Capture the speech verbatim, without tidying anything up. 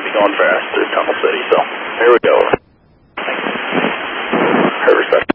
be going fast through Tunnel City. So, here we go.